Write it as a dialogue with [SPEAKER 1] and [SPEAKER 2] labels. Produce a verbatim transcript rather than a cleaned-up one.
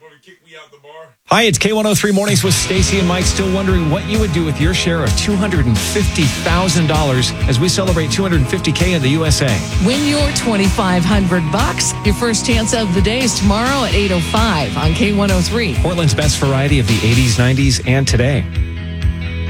[SPEAKER 1] Hi, it's K one oh three Mornings with Stacy and Mike. Still wondering what you would do with your share of two hundred fifty thousand dollars as we celebrate two hundred fifty K in the U S A.
[SPEAKER 2] Win your twenty-five hundred bucks. Your first chance of the day is tomorrow at eight oh five on K one oh three.
[SPEAKER 1] Portland's best variety of the eighties, nineties, and today.